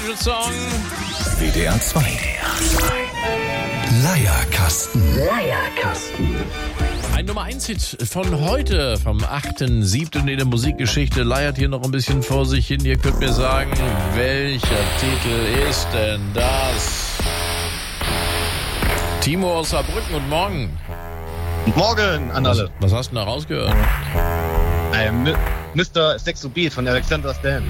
romantischer Song. WDR 2. Leierkasten. Ein Nummer 1 Hit von heute, vom 8.7. in der Musikgeschichte, leiert hier noch ein bisschen vor sich hin. Ihr könnt mir sagen, welcher Titel ist denn das? Timo aus Saarbrücken, guten Morgen. Morgen an alle. Was hast du denn da rausgehört? Mr. Sexo Beat von Alexander Stan.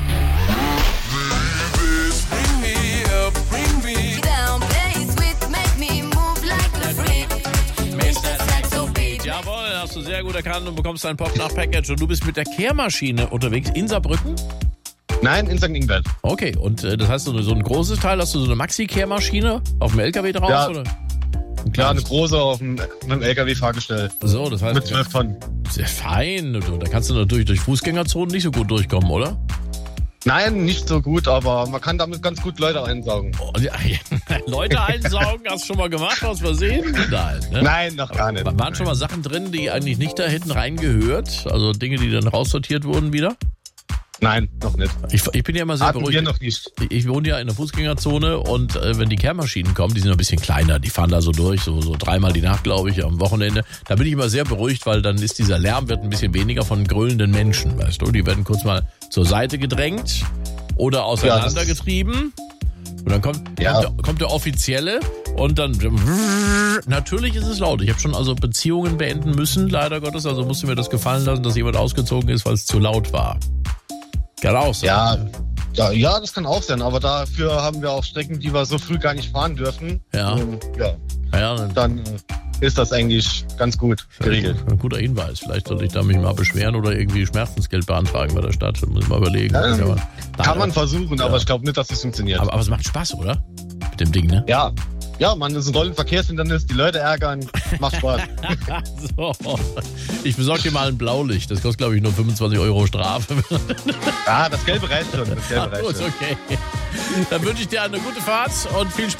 Jawohl, hast du sehr gut erkannt und bekommst dein Pop-Nach-Package. Und du bist mit der Kehrmaschine unterwegs in Saarbrücken? Nein, in St. Ingbert. Okay, und das heißt, so ein großes Teil, hast du so eine Maxi-Kehrmaschine auf dem LKW drauf? Ja. Oder? Ja, eine große auf dem LKW-Fahrgestell. So, das heißt... Mit 12 Tonnen. Sehr fein. Da kannst du natürlich durch Fußgängerzonen nicht so gut durchkommen, oder? Nein, nicht so gut, aber man kann damit ganz gut Leute einsaugen. Oh, ja, Leute einsaugen, hast du schon mal gemacht, aus Versehen? Nein, ne? Nein, noch gar nicht. Waren schon mal Sachen drin, die eigentlich nicht da hinten reingehört? Also Dinge, die dann raussortiert wurden wieder? Nein, noch nicht. Ich bin ja immer sehr Hatten beruhigt. wir noch nicht. Ich wohne ja in der Fußgängerzone und wenn die Kehrmaschinen kommen, die sind ein bisschen kleiner, die fahren da so durch, so dreimal die Nacht, glaube ich, am Wochenende. Da bin ich immer sehr beruhigt, weil dann ist dieser Lärm wird ein bisschen weniger von grölenden Menschen, weißt du? Die werden kurz mal zur Seite gedrängt oder auseinandergetrieben. Und dann kommt der Offizielle und dann natürlich ist es laut. Ich habe schon also Beziehungen beenden müssen, leider Gottes. Also musste mir das gefallen lassen, dass jemand ausgezogen ist, weil es zu laut war. Kann auch sein. Ja, das kann auch sein, aber dafür haben wir auch Strecken, die wir so früh gar nicht fahren dürfen. Ja. Und, Ja, dann ist das eigentlich ganz gut geregelt. Ein guter Hinweis. Vielleicht sollte ich da mich mal beschweren oder irgendwie Schmerzensgeld beantragen bei der Stadt. Muss ich mal überlegen. Kann man versuchen, aber ich glaube nicht, dass es funktioniert. Aber es macht Spaß, oder? Mit dem Ding, ne? Ja, man ist ein Rollenverkehrshindernis, die Leute ärgern, macht Spaß. So. Ich besorge dir mal ein Blaulicht. Das kostet, glaube ich, nur 25 € Strafe. Ja, das Gelbe reicht schon. Gut, okay. Dann wünsche ich dir eine gute Fahrt und viel Spaß.